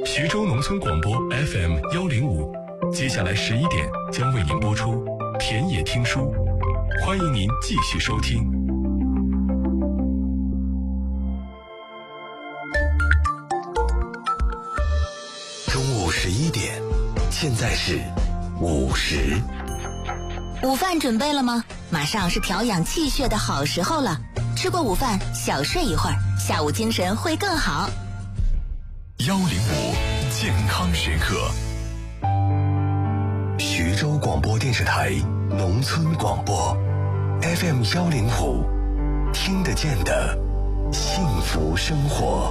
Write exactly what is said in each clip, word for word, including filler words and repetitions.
徐州农村广播 F M 幺零五，接下来十一点将为您播出田野听书，欢迎您继续收听。 中午十一点，现在是午时。 午饭准备了吗？马上是调养气血的好时候了。吃过午饭，小睡一会儿，下午精神会更好。 幺零五健康时刻，徐州广播电视台农村广播 F M 幺零五，听得见的幸福生活。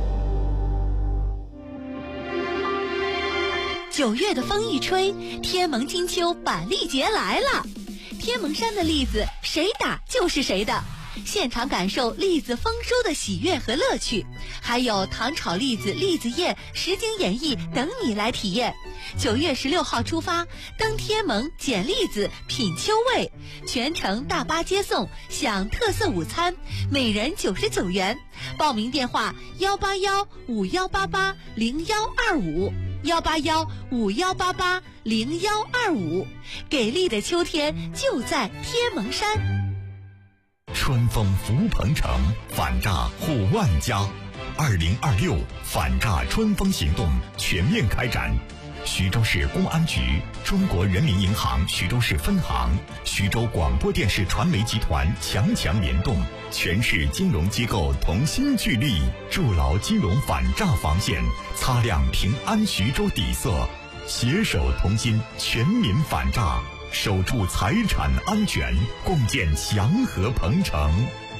九月的风一吹，天蒙金秋板栗节来了。天蒙山的栗子，谁打就是谁的。现场感受栗子丰收的喜悦和乐趣，还有糖炒栗子、栗子宴、实景演绎等你来体验。九月十六号出发，登天蒙捡栗子品秋味，全程大巴接送，享特色午餐，每人九十九元。报名电话幺八幺五幺八八零幺二五幺八幺五幺八八零幺二五。给力的秋天就在天蒙山。 春风福鹏城，反诈护万家。二零二六反诈春风行动全面开展。徐州市公安局、中国人民银行徐州市分行、徐州广播电视传媒集团强强联动，全市金融机构同心聚力，筑牢金融反诈防线，擦亮平安徐州底色，携手同心，全民反诈，守住财产安全，共建祥和鹏城。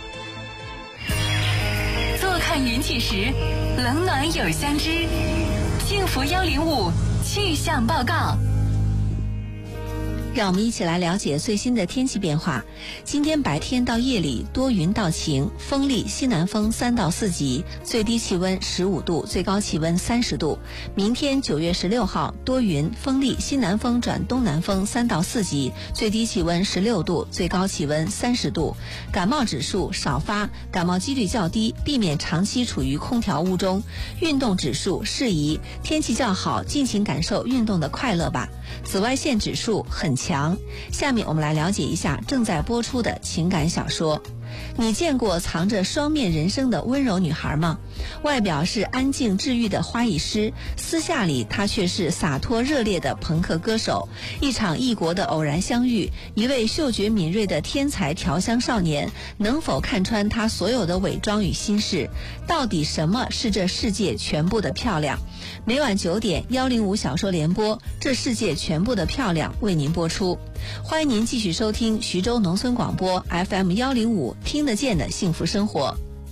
坐看云起时，冷暖有相知。幸福幺零五气象报告。 让我们一起来了解最新的天气变化。今天白天到夜里多云到晴，风力西南风三到四级，最低气温十五度，最高气温三十度。明天九月十六号多云，风力西南风转东南风三到四级，最低气温十六度，最高气温三十度。感冒指数少发，感冒几率较低，避免长期处于空调屋中。运动指数适宜，天气较好，尽情感受运动的快乐吧。紫外线指数很强。下面我们来了解一下正在播出的情感小说。你见过藏着双面人生的温柔女孩吗？外表是安静治愈的花艺师，私下里她却是洒脱热烈的朋克歌手。一场异国的偶然相遇，一位嗅觉敏锐的天才调香少年，能否看穿她所有的伪装与心事？到底什么是这世界全部的漂亮？每晚九点幺零五小说联播，这世界全部的漂亮为您播出。欢迎您继续收听徐州农村广播 F M 幺零五，听得见的幸福生活。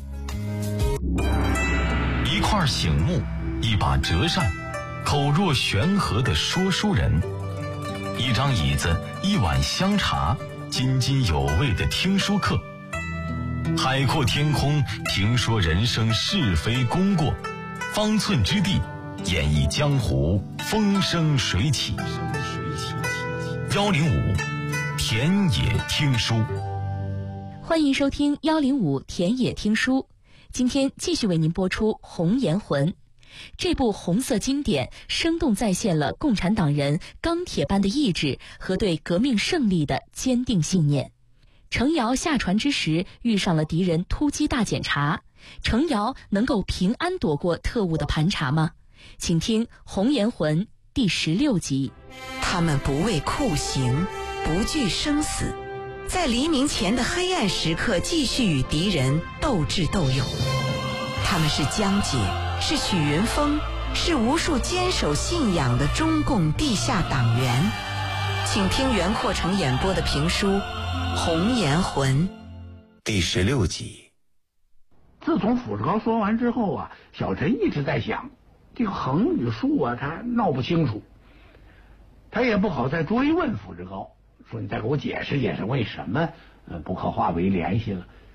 一块醒木，一把折扇，口若悬河的说书人，一张椅子，一碗香茶，津津有味的听书课。海阔天空，听说人生是非功过，方寸之地，演绎江湖风生水起。幺零五田野听书， 欢迎收听幺零五田野听书。今天继续为您播出《红颜魂》。这部红色经典生动再现了共产党人钢铁般的意志和对革命胜利的坚定信念。程瑶下船之时遇上了敌人突击大检查，程瑶能够平安躲过特务的盘查吗？请听《红颜魂》第十六集。 他们不畏酷刑，不惧生死，在黎明前的黑暗时刻继续与敌人斗智斗勇。他们是江姐，是许云峰，是无数坚守信仰的中共地下党员。请听袁阔成演播的评书《红颜魂》 第十六集。 自从傅志高说完之后啊，小陈一直在想，这个横与竖啊，他闹不清楚，他也不好再追问傅志高，说你再给我解释解释为什么呃不和华为联系了。